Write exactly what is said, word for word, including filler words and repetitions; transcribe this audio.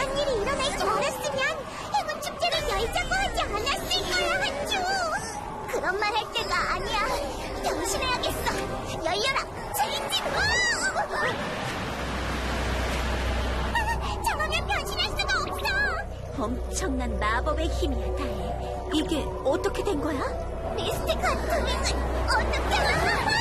이런 일이 일어날 줄 알았으면 행운 축제를 열자고 하지 않았을 거야, 한주. 그런 말 할 때가 아니야. 변신해야겠어. 열려라, 체인지. 저러면 변신할 수가 없어. 엄청난 마법의 힘이야, 다해. 이게 어떻게 된 거야? 미스틱한 동행은 어떻게 하나?